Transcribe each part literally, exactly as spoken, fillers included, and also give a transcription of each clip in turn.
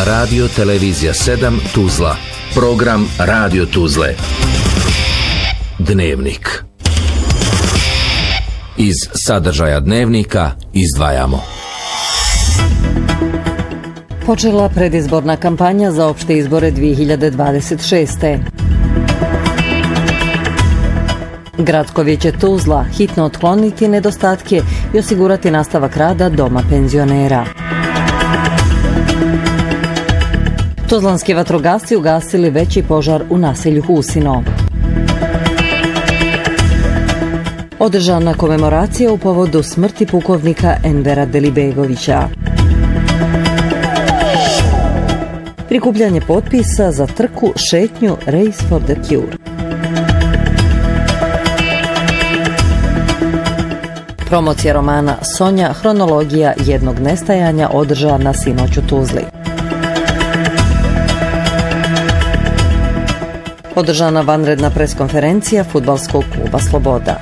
Radio Televizija sedam Tuzla. Program Radio Tuzle. Dnevnik. Iz sadržaja dnevnika izdvajamo. Počela predizborna kampanja za opšte izbore dvije hiljade dvadeset šeste. Gradsko vijeće Tuzla hitno otkloniti nedostatke i osigurati nastavak rada doma penzionera. Tuzlanski vatrogasci ugasili veći požar u naselju Husino. Održana komemoracija u povodu smrti pukovnika Envera Delibegovića. Prikupljanje potpisa za trku, šetnju Race for the Cure. Promocija romana Sonja, hronologija jednog nestajanja održana sinoć u Tuzli. Održana vanredna preskonferencija Fudbalskog kluba Sloboda.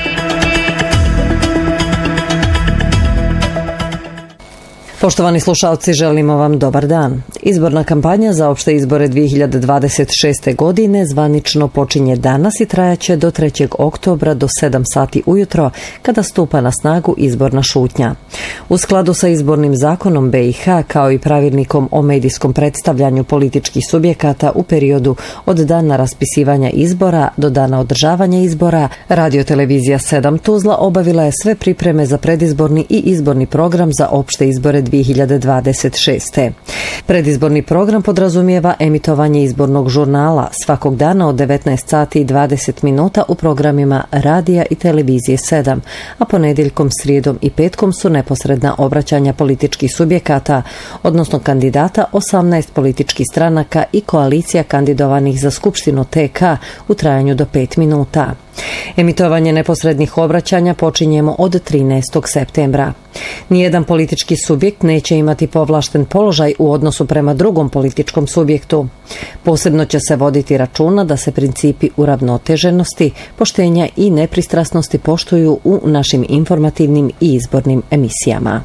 Poštovani slušalci, želimo vam dobar dan. Izborna kampanja za opšte izbore dvije hiljade dvadeset šeste. godine zvanično počinje danas i trajaće do trećeg oktobra do sedam sati ujutro, kada stupa na snagu izborna šutnja. U skladu sa izbornim zakonom be i ha, kao i pravilnikom o medijskom predstavljanju političkih subjekata u periodu od dana raspisivanja izbora do dana održavanja izbora, Radio Televizija sedam Tuzla obavila je sve pripreme za predizborni i izborni program za opšte izbore dvije hiljade dvadeset šeste. Predizborni program podrazumijeva emitovanje izbornog žurnala svakog dana od devetnaest sati i dvadeset minuta u programima Radija i Televizije sedam, a ponedjeljkom, srijedom i petkom su neposredna obraćanja političkih subjekata, odnosno kandidata osamnaest političkih stranaka i koalicija kandidovanih za Skupštinu te ka u trajanju do pet minuta. Emitovanje neposrednih obraćanja počinjemo od trinaestog septembra. Nijedan politički subjekt neće imati povlašten položaj u odnosu prema drugom političkom subjektu. Posebno će se voditi računa da se principi uravnoteženosti, poštenja i nepristrasnosti poštuju u našim informativnim i izbornim emisijama.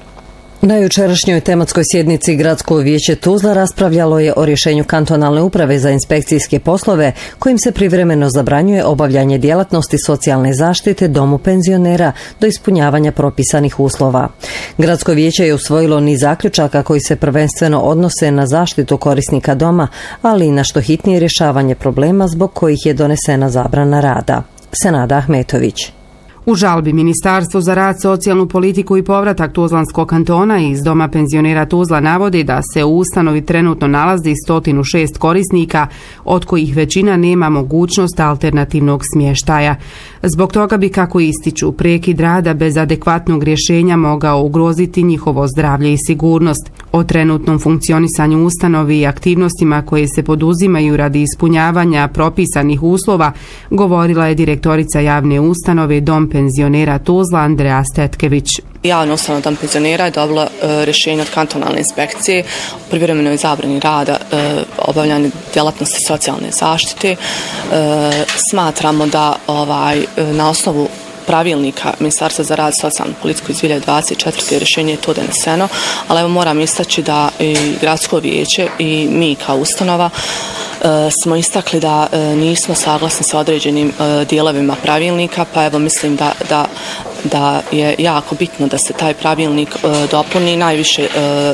Na jučerašnjoj tematskoj sjednici Gradsko vijeće Tuzla raspravljalo je o rješenju kantonalne uprave za inspekcijske poslove kojim se privremeno zabranjuje obavljanje djelatnosti socijalne zaštite domu penzionera do ispunjavanja propisanih uslova. Gradsko vijeće je usvojilo niz zaključaka koji se prvenstveno odnose na zaštitu korisnika doma, ali i na što hitnije rješavanje problema zbog kojih je donesena zabrana rada. Senada Ahmetović. U žalbi Ministarstvo za rad, socijalnu politiku i povratak Tuzlanskog kantona iz doma penzionera Tuzla navodi da se u ustanovi trenutno nalazi sto šest korisnika, od kojih većina nema mogućnost alternativnog smještaja. Zbog toga bi, kako ističu, prekid rada bez adekvatnog rješenja mogao ugroziti njihovo zdravlje i sigurnost. O trenutnom funkcionisanju ustanovi i aktivnostima koje se poduzimaju radi ispunjavanja propisanih uslova govorila je direktorica javne ustanove Dom penzionera Tuzla Andreja Stetkević. Javna ustanova Dom penzionera je dobila e, rješenje od kantonalne inspekcije o privremenoj zabrani rada, e, obavljanja djelatnosti socijalne zaštite. E, smatramo da ovaj, na osnovu pravilnika Ministarstva za rad, socijalnu politiku iz dvije hiljade dvadeset četvrte. rješenje je to doneseno, ali evo moram istaći da i Gradsko vijeće i mi kao ustanova E, smo istakli da e, nismo saglasni sa određenim e, dijelovima pravilnika, pa evo mislim da, da, da je jako bitno da se taj pravilnik e, dopuni najviše e,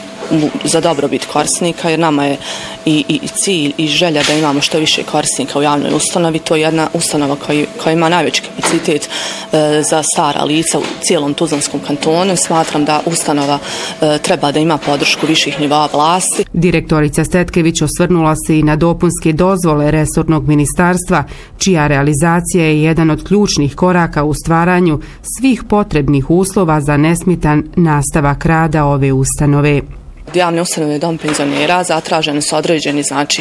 za dobrobit korisnika, jer nama je i, i cilj i želja da imamo što više korisnika u javnoj ustanovi. To je jedna ustanova koja, koja ima najveći kapacitet e, za stara lica u cijelom Tuzlanskom kantonu. Smatram da ustanova e, treba da ima podršku viših nivoa vlasti. Direktorica Stetkević osvrnula se i na dopunske dozvole resornog ministarstva, čija realizacija je jedan od ključnih koraka u stvaranju svih potrebnih uslova za nesmetan nastavak rada ove ustanove. Javne ustanove Dom penzionera zatražene su određeni znači